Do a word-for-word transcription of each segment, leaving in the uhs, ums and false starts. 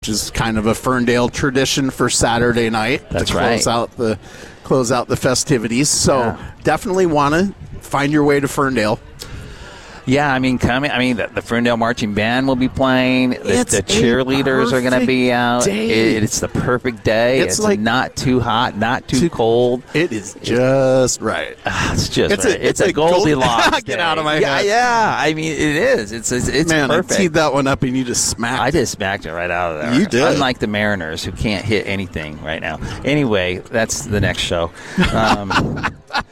which is kind of a Ferndale tradition for Saturday night. That's to close right. out the close out the festivities. So Yeah. definitely want to find your way to Ferndale. Yeah, I mean, coming. I mean, the, the Ferndale Marching Band will be playing. The, It's the a cheerleaders are going to be out. day. It, it's the perfect day. It's It's, like- not too hot, not too, Too- cold. It is just right. Ah, It's just It's right. a- it's, it's a, a gold- Goldilocks Get day. out of my yeah, head. Yeah, I mean, it is. It's it's, it's Man, perfect. I teed that one up and you just smacked I it. just smacked it right out of there. You did. Unlike the Mariners, who can't hit anything right now. Anyway, that's the next show. Um,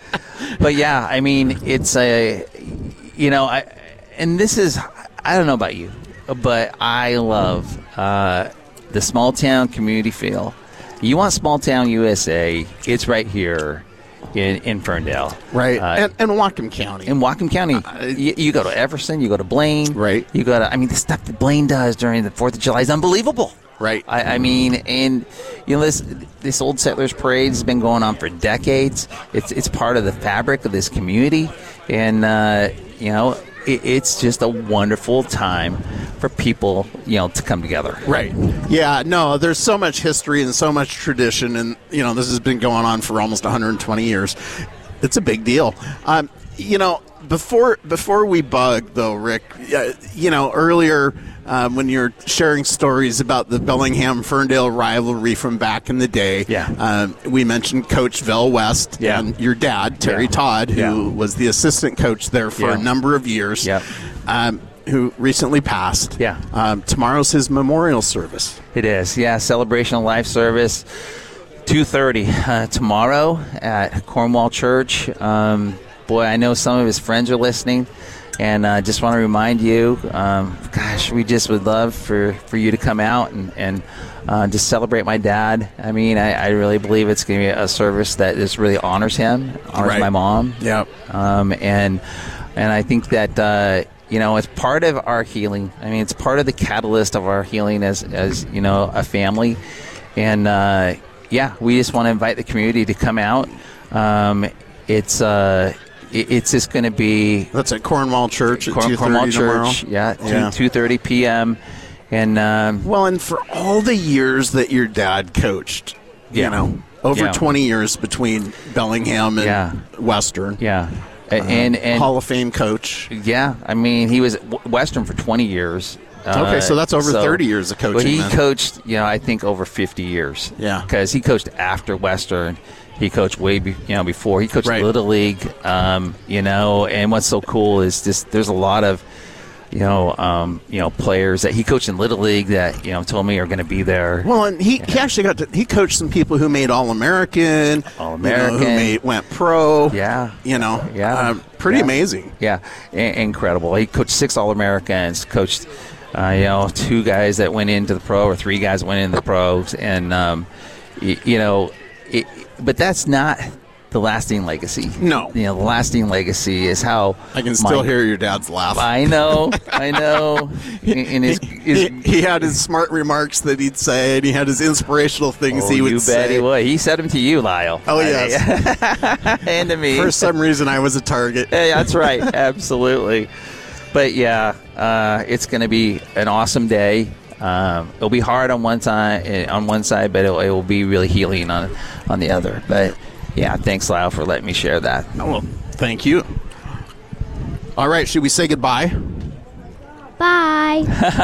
but yeah, I mean, it's a, you know, I, and this is, I don't know about you, but I love uh, the small town community feel. You want small town U S A? It's right here in, in Ferndale, Right. Uh, and, and Whatcom County. in Whatcom County, you, you go to Everson, you go to Blaine, Right. You go to, I mean, the stuff that Blaine does during the Fourth of July is unbelievable. Right. I, I mean, and you know, this this Old Settlers Parade has been going on for decades. It's it's part of the fabric of this community, and uh, you know, it, it's just a wonderful time for people, you know, to come together. Right. Yeah, no, there's so much history and so much tradition, and, you know, this has been going on for almost one hundred twenty years. It's a big deal. Um, you know, before before we bug, though, Rick, uh, you know, earlier um, when you're sharing stories about the Bellingham-Ferndale rivalry from back in the day, Yeah. um, we mentioned Coach Vel West Yeah. and your dad, Terry Yeah. Todd, who Yeah. was the assistant coach there for Yeah. a number of years. Yep. Um, who recently passed. Yeah. Um, tomorrow's his memorial service. It is, yeah. Celebration of Life service, two thirty uh, tomorrow at Cornwall Church. Um, boy, I know some of his friends are listening, and I uh, just want to remind you, um, gosh, we just would love for, for you to come out and, and uh, just celebrate my dad. I mean, I, I really believe it's going to be a service that just really honors him, honors Right. my mom. Yep. Um, and and I think that uh, you know, it's part of our healing. I mean, it's part of the catalyst of our healing as as you know, a family. And uh, yeah, we just want to invite the community to come out. Um, it's uh, it, it's just going to be That's at Cornwall Church at Corn- two Cornwall thirty tomorrow. Church. Yeah, Yeah. two thirty p.m. And um, Well, and for all the years that your dad coached, Yeah. you know, over Yeah. twenty years between Bellingham and Yeah. Western. yeah, A- and and Hall of Fame coach. yeah, I mean, he was at W- Western for twenty years. Okay, Uh, so that's over thirty years of coaching, Well, he then. coached, you know, I think over fifty years. Yeah. because he coached after Western. He coached way, be, you know, before. He coached Right. Little League. Um, you know, and what's so cool is just there's a lot of, you know, um, you know, players that he coached in Little League that you know told me are going to be there. Well, and he, he actually got to he coached some people who made All American, All-American. who made went pro. Yeah. you know, Yeah. um, pretty Yeah. amazing. Yeah, I- incredible. He coached six All Americans. Coached, uh, you know, two guys that went into the pro, or three guys that went into the pros, and um, y- you know, it, but that's not the lasting legacy. No. you know, the lasting legacy is how I can still my- hear your dad's laugh. I know, I know. In, in his, his he, he had his smart remarks that he'd say, and he had his inspirational things oh, he would you say. bet he would. He said them to you, Lyle. Oh, I- yes. and to me. For some reason, I was a target. Yeah, that's right. Absolutely. But yeah, uh, it's going to be an awesome day. Um, it'll be hard on one side, on one side, but it'll, it will be really healing on on the other. But yeah, thanks, Lyle, for letting me share that. Oh, well, thank you. All right, should we say goodbye? Bye.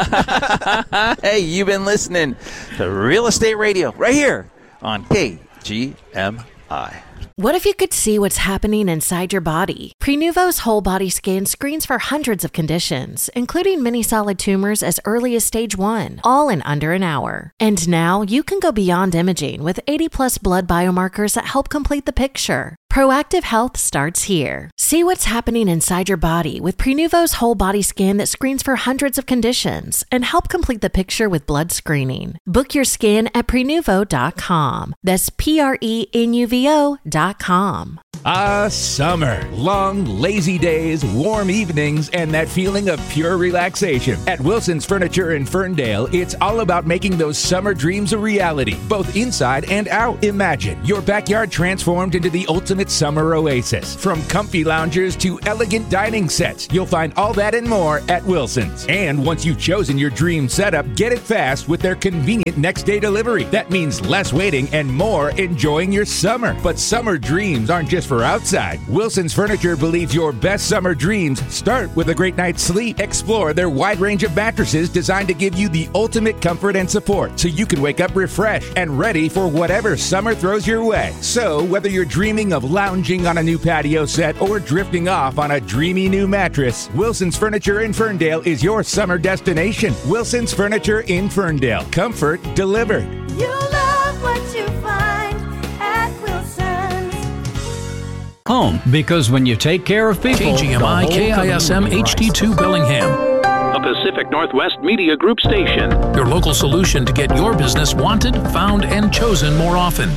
Hey, you've been listening to Real Estate Radio right here on K G M I. What if you could see what's happening inside your body? Prenuvo's whole body scan screens for hundreds of conditions, including many solid tumors as early as stage one, all in under an hour. And now you can go beyond imaging with eighty plus blood biomarkers that help complete the picture. Proactive health starts here. See what's happening inside your body with Prenuvo's whole body scan that screens for hundreds of conditions and help complete the picture with blood screening. Book your scan at prenuvo dot com. That's P R E N U V O dot com. Ah, summer. Long, lazy days, warm evenings, and that feeling of pure relaxation. At Wilson's Furniture in Ferndale, it's all about making those summer dreams a reality, both inside and out. Imagine your backyard transformed into the ultimate summer oasis. From comfy loungers to elegant dining sets, you'll find all that and more at Wilson's. And once you've chosen your dream setup, get it fast with their convenient next-day delivery. That means less waiting and more enjoying your summer. But summer dreams aren't just for outside. Wilson's Furniture believes your best summer dreams start with a great night's sleep. Explore their wide range of mattresses designed to give you the ultimate comfort and support so you can wake up refreshed and ready for whatever summer throws your way. So, whether you're dreaming of lounging on a new patio set or drifting off on a dreamy new mattress, Wilson's Furniture in Ferndale is your summer destination. Wilson's Furniture in Ferndale. Comfort delivered. You love what you find at Wilson's. Home, because when you take care of people, K G M I K I S M H D two Bellingham, a Pacific Northwest Media Group station. Your local solution to get your business wanted, found, and chosen more often.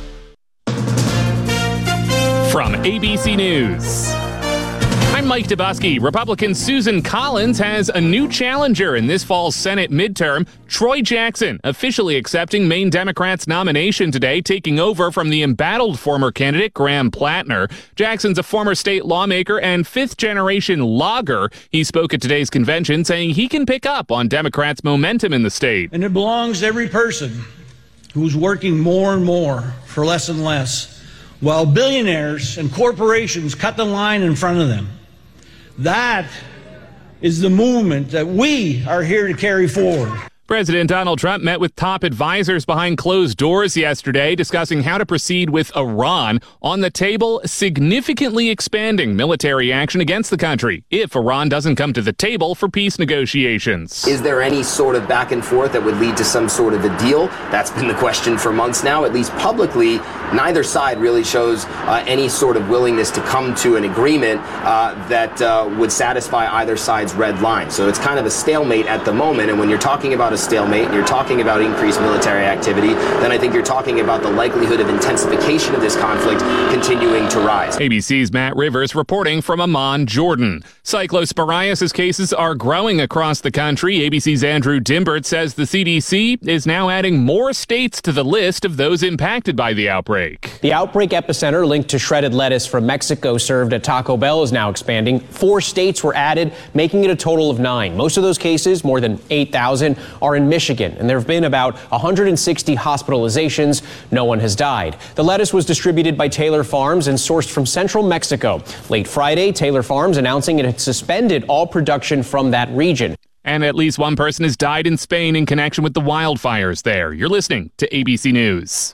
From A B C News, I'm Mike Dubusky. Republican Susan Collins has a new challenger in this fall's Senate midterm. Troy Jackson officially accepting Maine Democrats' nomination today, taking over from the embattled former candidate Graham Plattner. Jackson's a former state lawmaker and fifth-generation logger. He spoke at today's convention, saying he can pick up on Democrats' momentum in the state. And it belongs to every person who's working more and more for less and less, while billionaires and corporations cut the line in front of them. That is the movement that we are here to carry forward. President Donald Trump met with top advisors behind closed doors yesterday, discussing how to proceed with Iran. On the table, significantly expanding military action against the country if Iran doesn't come to the table for peace negotiations. Is there any sort of back and forth that would lead to some sort of a deal? That's been the question for months now. At least publicly, neither side really shows uh, any sort of willingness to come to an agreement uh, that uh, would satisfy either side's red line. So it's kind of a stalemate at the moment. And when you're talking about a stalemate and you're talking about increased military activity, then I think you're talking about the likelihood of intensification of this conflict continuing to rise. A B C's Matt Rivers reporting from Amman, Jordan. Cyclosporiasis cases are growing across the country. A B C's Andrew Dimbert says the C D C is now adding more states to the list of those impacted by the outbreak. The outbreak epicenter linked to shredded lettuce from Mexico served at Taco Bell is now expanding. Four states were added, making it a total of nine. Most of those cases, more than eight thousand, are in Michigan, and there have been about one hundred sixty hospitalizations. No one has died. The lettuce was distributed by Taylor Farms and sourced from central Mexico. Late Friday, Taylor Farms announcing it had suspended all production from that region. And at least one person has died in Spain in connection with the wildfires there. You're listening to A B C News.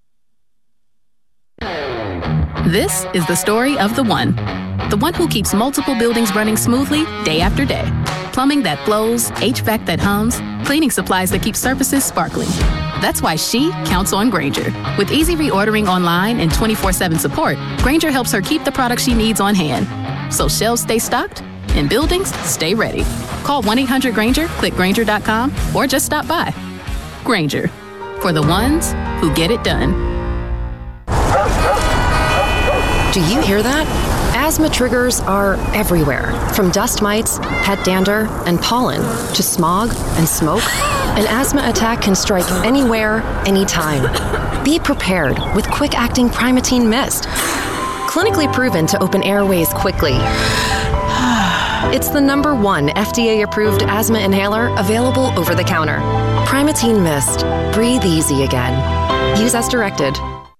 This is the story of the one. The one who keeps multiple buildings running smoothly day after day. Plumbing that flows, H V A C that hums, cleaning supplies that keep surfaces sparkling. That's why she counts on Grainger. With easy reordering online and twenty-four seven support, Grainger helps her keep the products she needs on hand. So shelves stay stocked and buildings stay ready. Call one eight hundred Grainger, click Grainger dot com, or just stop by. Grainger, for the ones who get it done. Do you hear that? Asthma triggers are everywhere, from dust mites, pet dander, and pollen, to smog and smoke. An asthma attack can strike anywhere, anytime. Be prepared with quick-acting Primatene Mist. Clinically proven to open airways quickly. It's the number one F D A-approved asthma inhaler available over the counter. Primatene Mist. Breathe easy again. Use as directed.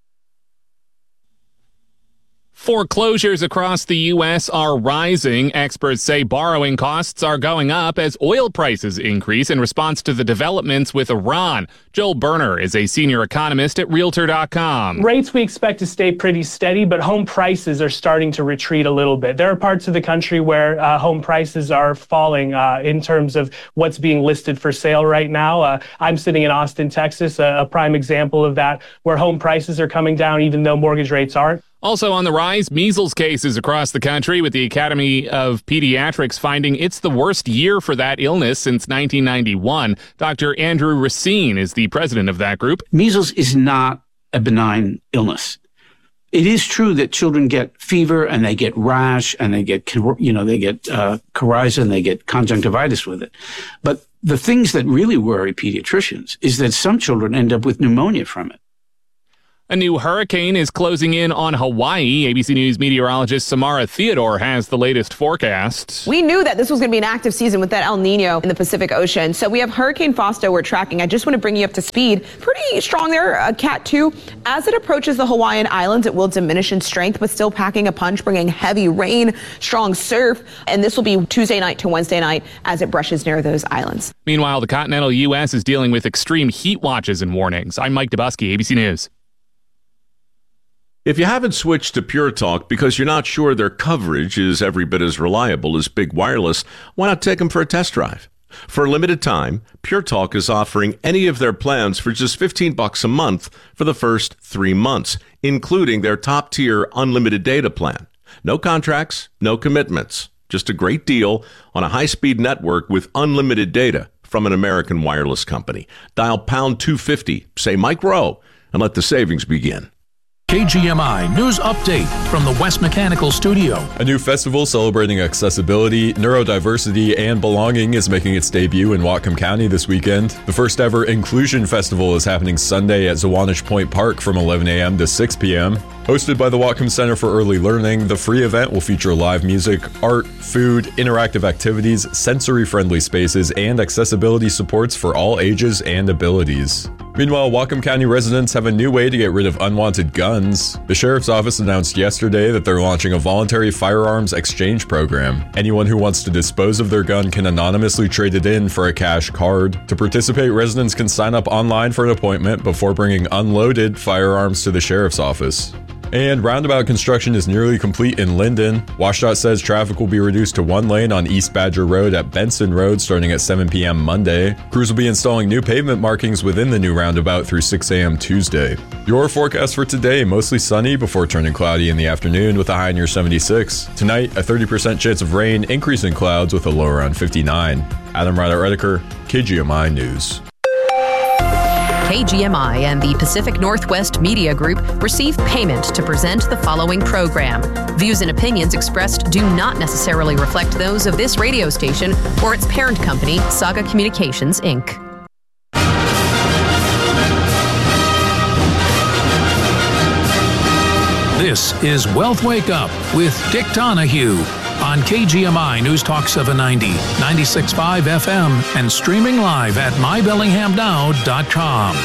Foreclosures across the U S are rising. Experts say borrowing costs are going up as oil prices increase in response to the developments with Iran. Joel Berner is a senior economist at Realtor dot com. Rates we expect to stay pretty steady, but home prices are starting to retreat a little bit. There are parts of the country where uh, home prices are falling uh, in terms of what's being listed for sale right now. Uh, I'm sitting in Austin, Texas, a, a prime example of that, where home prices are coming down even though mortgage rates aren't. Also on the rise, measles cases across the country, with the Academy of Pediatrics finding it's the worst year for that illness since nineteen ninety-one. Doctor Andrew Racine is the president of that group. Measles is not a benign illness. It is true that children get fever and they get rash and they get, you know, they get uh, coryza and they get conjunctivitis with it. But the things that really worry pediatricians is that some children end up with pneumonia from it. A new hurricane is closing in on Hawaii. A B C News meteorologist Samara Theodore has the latest forecast. We knew that this was going to be an active season with that El Nino in the Pacific Ocean. So we have Hurricane Fausto we're tracking. I just want to bring you up to speed. Pretty strong there, uh, Cat two. As it approaches the Hawaiian Islands, it will diminish in strength, but still packing a punch, bringing heavy rain, strong surf. And this will be Tuesday night to Wednesday night as it brushes near those islands. Meanwhile, the continental U S is dealing with extreme heat watches and warnings. I'm Mike Dubusky, A B C News. If you haven't switched to Pure Talk because you're not sure their coverage is every bit as reliable as Big Wireless, why not take them for a test drive? For a limited time, Pure Talk is offering any of their plans for just fifteen bucks a month for the first three months, including their top-tier unlimited data plan. No contracts, no commitments, just a great deal on a high-speed network with unlimited data from an American wireless company. Dial pound two fifty, say Mike Rowe, and let the savings begin. K G M I News Update from the West Mechanical Studio. A new festival celebrating accessibility, neurodiversity, and belonging is making its debut in Whatcom County this weekend. The first ever Inclusion Festival is happening Sunday at Zwanich Point Park from eleven a.m. to six p.m. Hosted by the Whatcom Center for Early Learning, the free event will feature live music, art, food, interactive activities, sensory-friendly spaces, and accessibility supports for all ages and abilities. Meanwhile, Whatcom County residents have a new way to get rid of unwanted guns. The Sheriff's Office announced yesterday that they're launching a voluntary firearms exchange program. Anyone who wants to dispose of their gun can anonymously trade it in for a cash card. To participate, residents can sign up online for an appointment before bringing unloaded firearms to the Sheriff's Office. And roundabout construction is nearly complete in Linden. WashDOT says traffic will be reduced to one lane on East Badger Road at Benson Road starting at seven p.m. Monday. Crews will be installing new pavement markings within the new roundabout through six a.m. Tuesday. Your forecast for today, mostly sunny before turning cloudy in the afternoon with a high near seventy-six. Tonight, a thirty percent chance of rain, increasing clouds with a low around fifty-nine. Adam Ryder-Redeker, K G M I News. K G M I and the Pacific Northwest Media Group receive payment to present the following program. Views and opinions expressed do not necessarily reflect those of this radio station or its parent company, Saga Communications, Incorporated. This is Wealth Wake Up with Dick Donahue on K G M I News Talk seven ninety, ninety-six point five F M, and streaming live at my bellingham now dot com.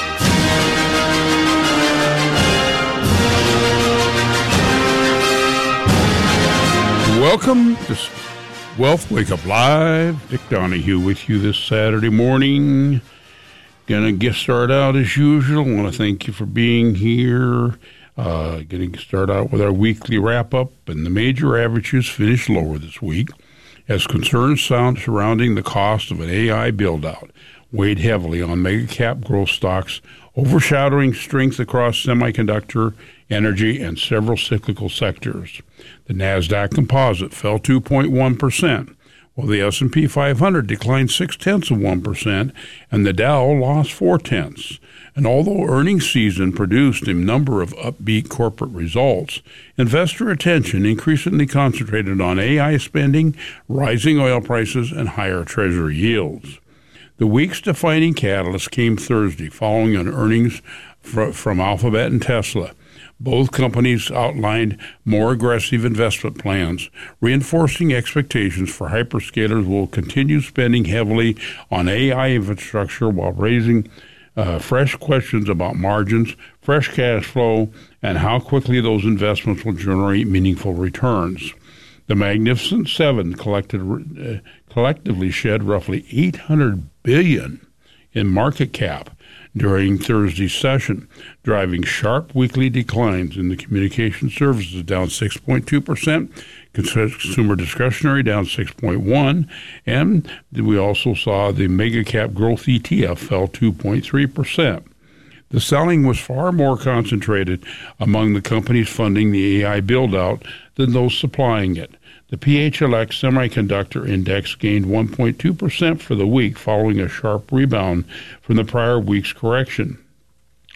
Welcome to Wealth Wake Up Live. Dick Donahue with you this Saturday morning. Gonna get started out as usual. I want to thank you for being here. Uh, going to start out with our weekly wrap-up, and the major averages finished lower this week as concerns sound surrounding the cost of an A I build-out weighed heavily on mega-cap growth stocks, overshadowing strength across semiconductor, energy, and several cyclical sectors. The NASDAQ Composite fell two point one percent, while the S and P five hundred declined six-tenths of one percent, and the Dow lost four-tenths. And although earnings season produced a number of upbeat corporate results, investor attention increasingly concentrated on A I spending, rising oil prices, and higher Treasury yields. The week's defining catalyst came Thursday following an earnings fr- from Alphabet and Tesla. Both companies outlined more aggressive investment plans, reinforcing expectations for hyperscalers will continue spending heavily on A I infrastructure while raising Uh, fresh questions about margins, fresh cash flow, and how quickly those investments will generate meaningful returns. The Magnificent Seven collected, uh, collectively shed roughly eight hundred billion dollars in market cap during Thursday's session, driving sharp weekly declines in the communication services down six point two percent, consumer discretionary down six point one percent, and we also saw the mega cap growth E T F fell two point three percent. The selling was far more concentrated among the companies funding the A I build-out than those supplying it. The P H L X Semiconductor Index gained one point two percent for the week following a sharp rebound from the prior week's correction.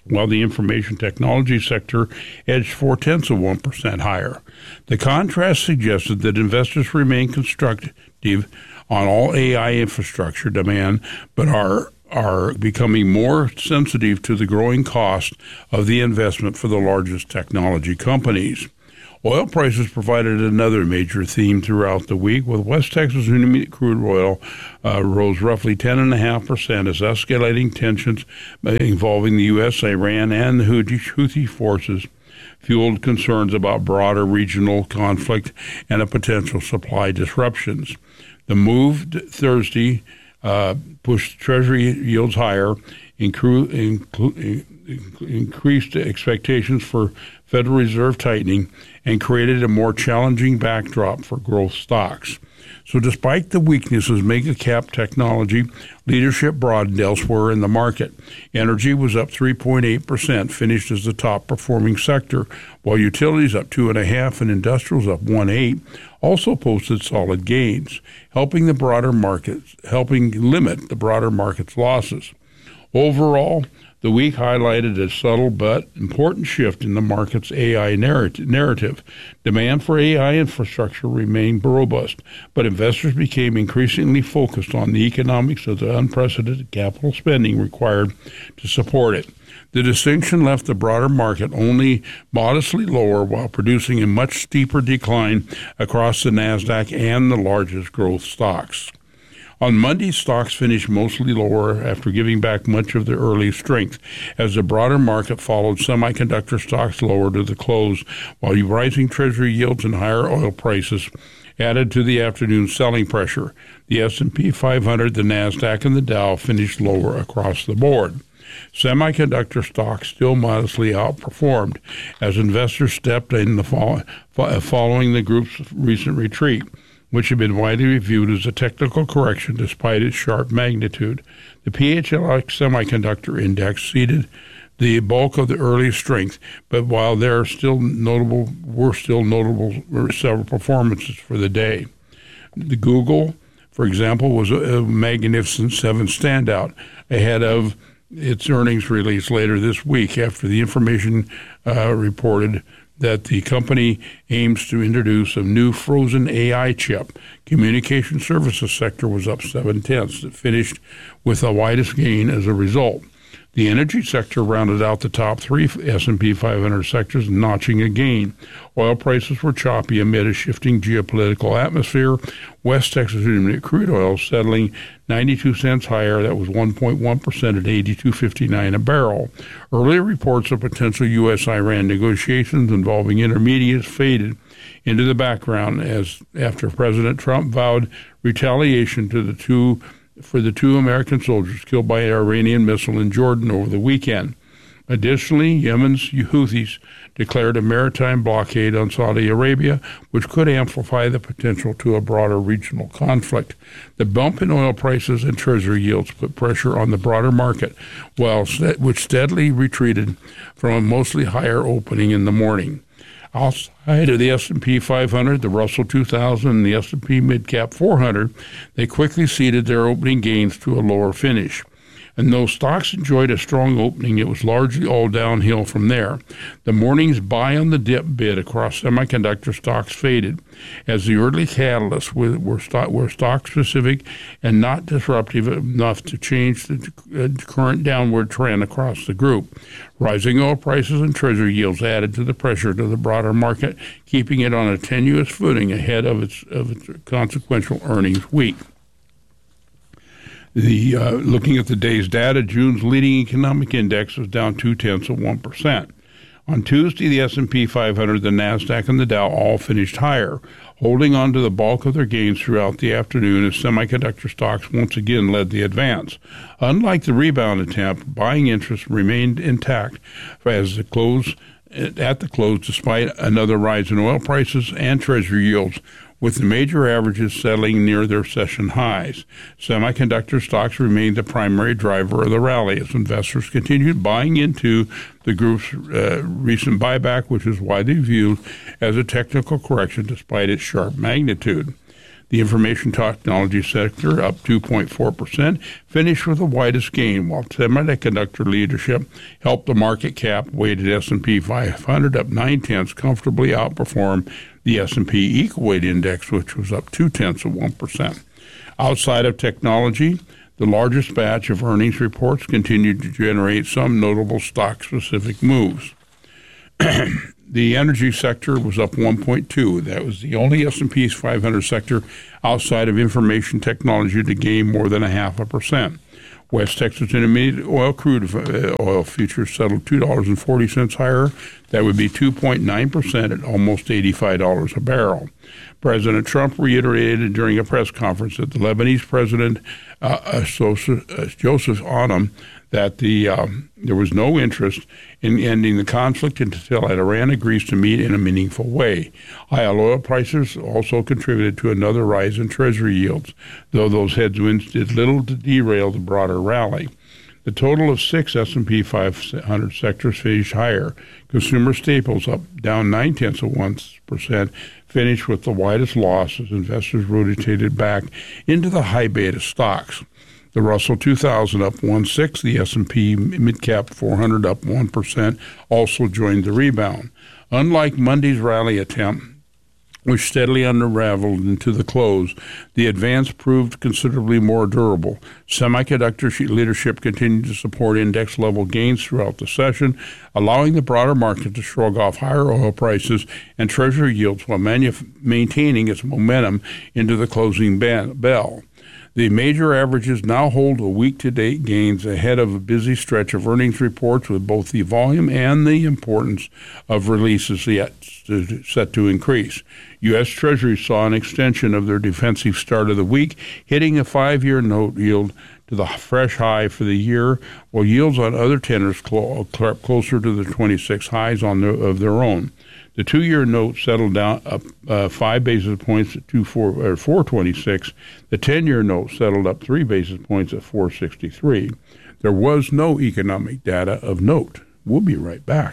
while the information technology sector edged four-tenths of one percent higher. The contrast suggested that investors remain constructive on all A I infrastructure demand, but are are becoming more sensitive to the growing cost of the investment for the largest technology companies. Oil prices provided another major theme throughout the week, with West Texas Intermediate crude oil uh, rose roughly ten point five percent as escalating tensions involving the U S, Iran, and the Houthi forces fueled concerns about broader regional conflict and a potential supply disruptions. The move Thursday uh, pushed Treasury yields higher, incru- inclu- increased expectations for Federal Reserve tightening, and created a more challenging backdrop for growth stocks. So despite the weaknesses, mega cap technology leadership broadened elsewhere in the market. Energy was up three point eight percent, finished as the top performing sector, while utilities up two point five percent and industrials up one point eight percent also posted solid gains, helping the broader markets, helping limit the broader market's losses. Overall, the week highlighted a subtle but important shift in the market's A I narrative. Demand for A I infrastructure remained robust, but investors became increasingly focused on the economics of the unprecedented capital spending required to support it. The distinction left the broader market only modestly lower while producing a much steeper decline across the NASDAQ and the largest growth stocks. On Monday, stocks finished mostly lower after giving back much of their early strength, as the broader market followed semiconductor stocks lower to the close, while rising Treasury yields and higher oil prices added to the afternoon selling pressure. The S and P five hundred, the NASDAQ, and the Dow finished lower across the board. Semiconductor stocks still modestly outperformed as investors stepped in the fall, following the group's recent retreat, which had been widely viewed as a technical correction despite its sharp magnitude. The P H L X Semiconductor Index ceded the bulk of the early strength, but while there are still notable, were still notable several performances for the day. The Google, for example, was a magnificent seven standout ahead of its earnings release later this week after the information uh, reported that the company aims to introduce a new frozen A I chip. Communication services sector was up seven-tenths. It finished with the widest gain as a result. The energy sector rounded out the top three S and P five hundred sectors, notching a gain. Oil prices were choppy amid a shifting geopolitical atmosphere. West Texas Intermediate crude oil settling ninety-two cents higher. That was one point one percent at eighty-two fifty-nine a barrel. Earlier reports of potential U S Iran negotiations involving intermediates faded into the background as after President Trump vowed retaliation to the two for the two American soldiers killed by an Iranian missile in Jordan over the weekend. Additionally, Yemen's Houthis declared a maritime blockade on Saudi Arabia, which could amplify the potential to a broader regional conflict. The bump in oil prices and Treasury yields put pressure on the broader market, while which steadily retreated from a mostly higher opening in the morning. Outside of the S and P five hundred, the Russell two thousand, and the S and P Mid-Cap four hundred, they quickly ceded their opening gains to a lower finish. And though stocks enjoyed a strong opening, it was largely all downhill from there. The morning's buy on the dip bid across semiconductor stocks faded, as the early catalysts were, were, stock, were stock-specific and not disruptive enough to change the uh, current downward trend across the group. Rising oil prices and Treasury yields added to the pressure to the broader market, keeping it on a tenuous footing ahead of its, of its consequential earnings week. The uh, looking at the day's data, June's leading economic index was down two-tenths of one percent. On Tuesday, the S and P five hundred, the NASDAQ, and the Dow all finished higher, holding on to the bulk of their gains throughout the afternoon as semiconductor stocks once again led the advance. Unlike the rebound attempt, buying interest remained intact as the close at the close, despite another rise in oil prices and Treasury yields, with the major averages settling near their session highs. Semiconductor stocks remained the primary driver of the rally as investors continued buying into the group's uh, recent buyback, which is widely viewed as a technical correction despite its sharp magnitude. The information technology sector, up two point four percent, finished with the widest gain, while semiconductor leadership helped the market cap weighted S and P five hundred up nine-tenths comfortably outperform the S and P Equal Weight Index, which was up two-tenths of one percent. Outside of technology, the largest batch of earnings reports continued to generate some notable stock-specific moves. The energy sector was up one point two. That was the only S and P five hundred sector outside of information technology to gain more than a half a percent. West Texas Intermediate oil crude oil futures settled two dollars and forty cents higher. That would be two point nine percent at almost eighty-five dollars a barrel. President Trump reiterated during a press conference that the Lebanese president, uh, Joseph Aoun, that the um, there was no interest in ending the conflict until Iran agrees to meet in a meaningful way. High oil prices also contributed to another rise in Treasury yields, though those headwinds did little to derail the broader rally. The total of six S and P five hundred sectors finished higher. Consumer staples, up down nine-tenths of one percent, finished with the widest loss as investors rotated back into the high beta stocks. The Russell two thousand up one point six, the S and P Mid-Cap four hundred up one percent, also joined the rebound. Unlike Monday's rally attempt, which steadily unraveled into the close, the advance proved considerably more durable. Semiconductor leadership continued to support index-level gains throughout the session, allowing the broader market to shrug off higher oil prices and Treasury yields while manuf- maintaining its momentum into the closing ba- bell. The major averages now hold a week-to-date gains ahead of a busy stretch of earnings reports, with both the volume and the importance of releases yet set to increase. U S. Treasuries saw an extension of their defensive start of the week, hitting a five-year note yield to the fresh high for the year, while yields on other tenors crept closer to the twenty-six highs on their, of their own. The two-year note settled down up uh, five basis points at two four or four twenty-six. The ten-year note settled up three basis points at four sixty-three. There was no economic data of note. We'll be right back.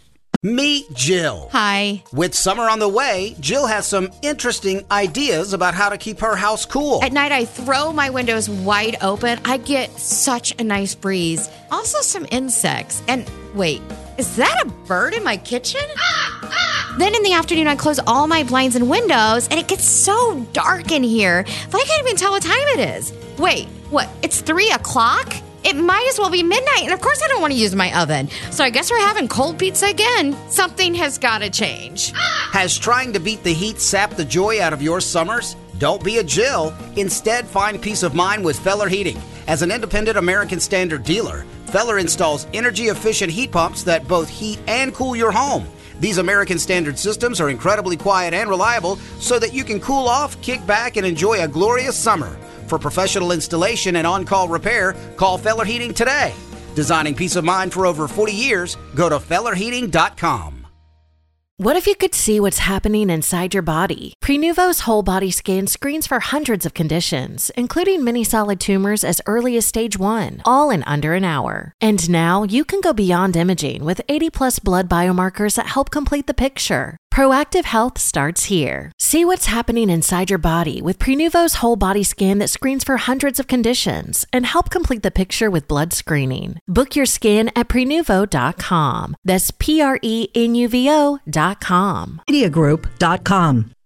Meet Jill. Hi. With summer on the way, Jill has some interesting ideas about how to keep her house cool. At night, I throw my windows wide open. I get such a nice breeze. Also, some insects. And wait, is that a bird in my kitchen? Then in the afternoon, I close all my blinds and windows, and it gets so dark in here that I can't even tell what time it is. Wait, what? It's three o'clock? It might as well be midnight, and of course I don't want to use my oven. So I guess we're having cold pizza again. Something has got to change. Has trying to beat the heat sapped the joy out of your summers? Don't be a Jill. Instead, find peace of mind with Feller Heating. As an independent American Standard dealer, Feller installs energy-efficient heat pumps that both heat and cool your home. These American Standard systems are incredibly quiet and reliable so that you can cool off, kick back, and enjoy a glorious summer. For professional installation and on-call repair, call Feller Heating today. Designing peace of mind for over forty years, go to feller heating dot com. What if you could see what's happening inside your body? Prenuvo's whole body scan screens for hundreds of conditions, including many solid tumors as early as stage one, all in under an hour. And now you can go beyond imaging with eighty plus blood biomarkers that help complete the picture. Proactive health starts here. See what's happening inside your body with Prenuvo's whole body scan that screens for hundreds of conditions and help complete the picture with blood screening. Book your scan at prenuvo dot com. That's P R E N U V O dot com. Media Group dot com.